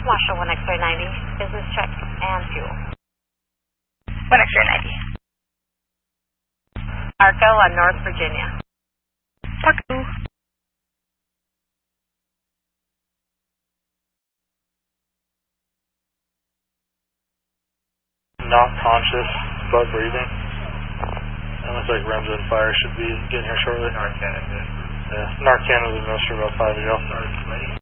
Marshall 1 X-ray 90, business check and fuel. 1 X-ray 90. Arco on North Virginia. Taku. Not conscious, but breathing. It looks like Rem's on fire. Should be getting here shortly. Narcan, Yeah, Narcan was administered about 5 ago.